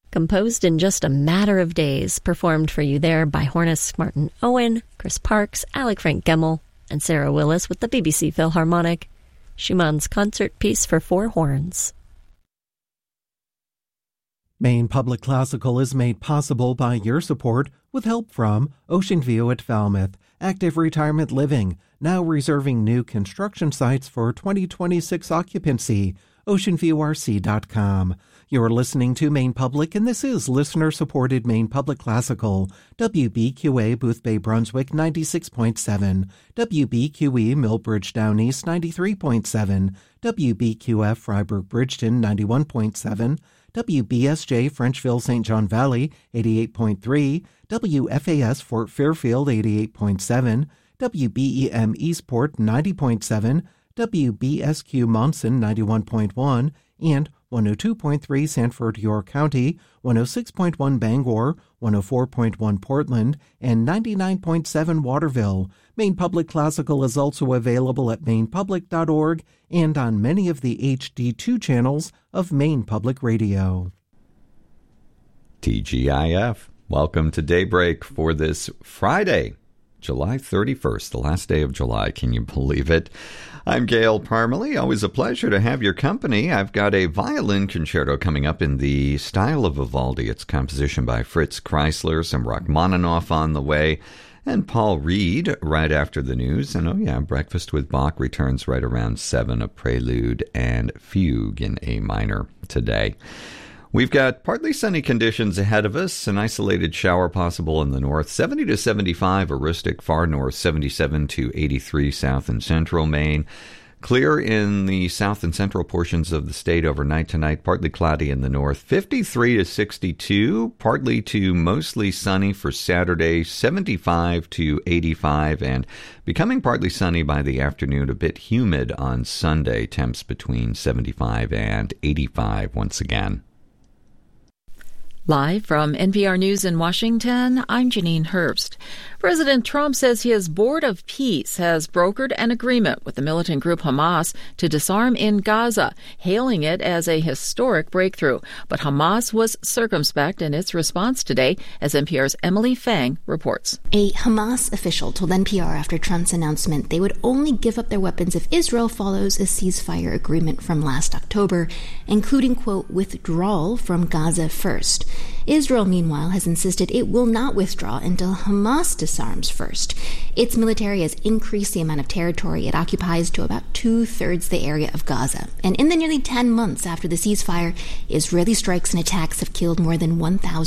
composed in just a matter of days, performed for you there by hornist Martin Owen, Chris Parks, Alec Frank Gemmell, and Sarah Willis with the BBC Philharmonic. Schumann's concert piece for four horns. Maine Public Classical is made possible by your support with help from Ocean View at Falmouth, Active Retirement Living, now reserving new construction sites for 2026 occupancy, oceanviewrc.com. You're listening to Maine Public, and this is listener-supported Maine Public Classical, WBQA Boothbay Brunswick 96.7, WBQE Millbridge Down East 93.7, WBQF Freiburg Bridgeton 91.7, WBSJ Frenchville St. John Valley 88.3, WFAS Fort Fairfield 88.7, WBEM Eastport 90.7, WBSQ Monson 91.1, and 102.3 Sanford, York County, 106.1 Bangor, 104.1 Portland, and 99.7 Waterville. Maine Public Classical is also available at mainepublic.org and on many of the HD2 channels of Maine Public Radio. TGIF, welcome to Daybreak for this Friday, July 31st, the last day of July. Can you believe it? I'm Gail Parmalee. Always a pleasure to have your company. I've got a violin concerto coming up in the style of Vivaldi. It's composition by Fritz Kreisler, some Rachmaninoff on the way, and Paul Reed right after the news. And Breakfast with Bach returns right around 7, a prelude and fugue in A minor today. We've got partly sunny conditions ahead of us, an isolated shower possible in the north, 70 to 75 Aroostook, far north, 77 to 83 south and central Maine. Clear in the south and central portions of the state overnight tonight, partly cloudy in the north, 53 to 62, partly to mostly sunny for Saturday, 75 to 85, and becoming partly sunny by the afternoon, a bit humid on Sunday, temps between 75 and 85 once again. Live from NPR News in Washington, I'm Janine Herbst. President Trump says his Board of Peace has brokered an agreement with the militant group Hamas to disarm in Gaza, hailing it as a historic breakthrough. But Hamas was circumspect in its response today, as NPR's Emily Fang reports. A Hamas official told NPR after Trump's announcement they would only give up their weapons if Israel follows a ceasefire agreement from last October, including, quote, withdrawal from Gaza first. Israel, meanwhile, has insisted it will not withdraw until Hamas disarms first. Its military has increased the amount of territory it occupies to about 2/3 the area of Gaza. And in the nearly 10 months after the ceasefire, Israeli strikes and attacks have killed more than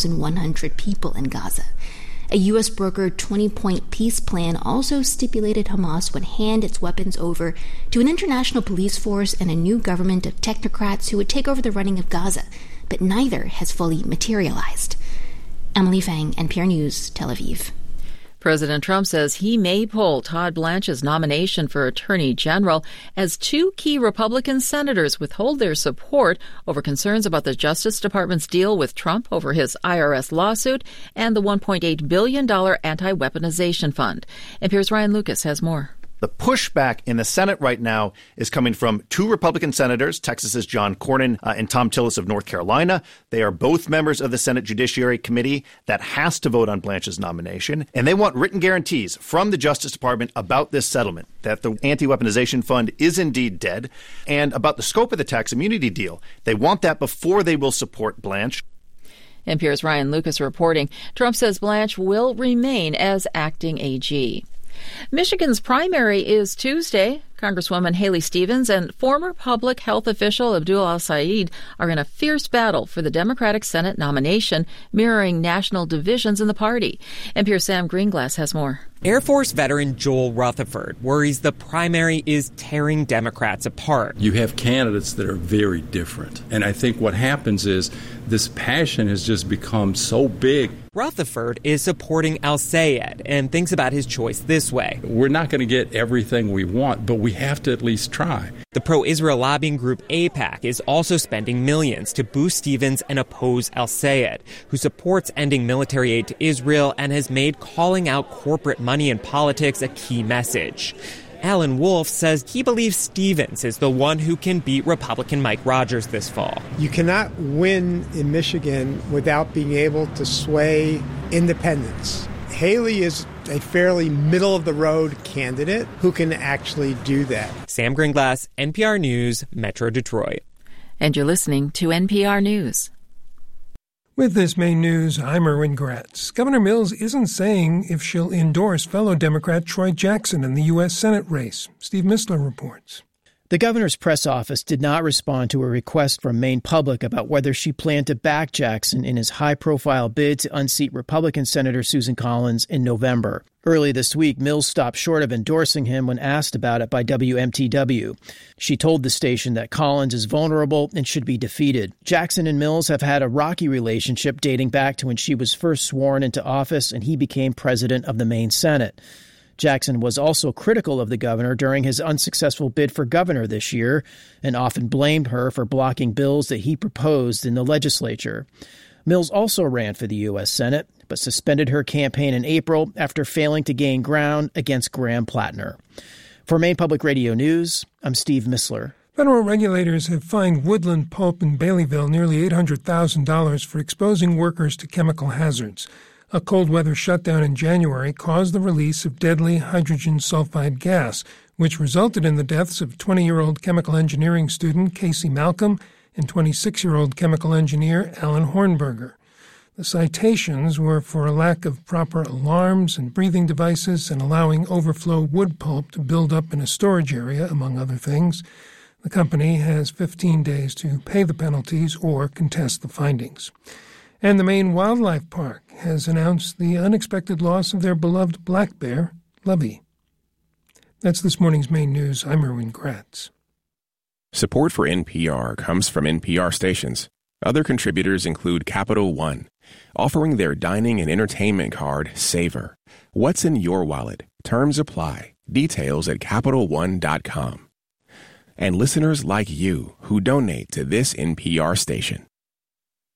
1,100 people in Gaza. A U.S. brokered 20-point peace plan also stipulated Hamas would hand its weapons over to an international police force and a new government of technocrats who would take over the running of Gaza. But neither has fully materialized. Emily Fang, NPR News, Tel Aviv. President Trump says he may pull Todd Blanche's nomination for Attorney General as two key Republican senators withhold their support over concerns about the Justice Department's deal with Trump over his IRS lawsuit and the $1.8 billion anti-weaponization fund. NPR's Ryan Lucas has more. The pushback in the Senate right now is coming from two Republican senators, Texas's John Cornyn and Tom Tillis of North Carolina. They are both members of the Senate Judiciary Committee that has to vote on Blanche's nomination. And they want written guarantees from the Justice Department about this settlement, that the anti-weaponization fund is indeed dead, and about the scope of the tax immunity deal. They want that before they will support Blanche. NPR's Ryan Lucas reporting. Trump says Blanche will remain as acting AG. Michigan's primary is Tuesday. Congresswoman Haley Stevens and former public health official Abdul al-Sayed are in a fierce battle for the Democratic Senate nomination, mirroring national divisions in the party. NPR's Sam Greenglass has more. Air Force veteran Joel Rutherford worries the primary is tearing Democrats apart. You have candidates that are very different. And I think what happens is this passion has just become so big. Rutherford is supporting al-Sayed and thinks about his choice this way. We're not going to get everything we want, but we have to at least try. The pro-Israel lobbying group AIPAC is also spending millions to boost Stevens and oppose al-Sayed, who supports ending military aid to Israel and has made calling out corporate money in politics a key message. Alan Wolf says he believes Stevens is the one who can beat Republican Mike Rogers this fall. You cannot win in Michigan without being able to sway independents. Haley is a fairly middle-of-the-road candidate who can actually do that. Sam Gringlass, NPR News, Metro Detroit. And you're listening to NPR News. With this main news, I'm Erwin Gratz. Governor Mills isn't saying if she'll endorse fellow Democrat Troy Jackson in the U.S. Senate race. Steve Mistler reports. The governor's press office did not respond to a request from Maine Public about whether she planned to back Jackson in his high-profile bid to unseat Republican Senator Susan Collins in November. Early this week, Mills stopped short of endorsing him when asked about it by WMTW. She told the station that Collins is vulnerable and should be defeated. Jackson and Mills have had a rocky relationship dating back to when she was first sworn into office and he became president of the Maine Senate. Jackson was also critical of the governor during his unsuccessful bid for governor this year and often blamed her for blocking bills that he proposed in the legislature. Mills also ran for the U.S. Senate, but suspended her campaign in April after failing to gain ground against Graham Plattner. For Maine Public Radio News, I'm Steve Mistler. Federal regulators have fined Woodland Pulp in Baileyville nearly $800,000 for exposing workers to chemical hazards. A cold weather shutdown in January caused the release of deadly hydrogen sulfide gas, which resulted in the deaths of 20-year-old chemical engineering student Casey Malcolm and 26-year-old chemical engineer Alan Hornberger. The citations were for a lack of proper alarms and breathing devices and allowing overflow wood pulp to build up in a storage area, among other things. The company has 15 days to pay the penalties or contest the findings. And the Maine Wildlife Park has announced the unexpected loss of their beloved black bear, Lovey. That's this morning's Maine News. I'm Erwin Gratz. Support for NPR comes from NPR stations. Other contributors include Capital One, offering their dining and entertainment card, Savor. What's in your wallet? Terms apply. Details at CapitalOne.com. And listeners like you who donate to this NPR station.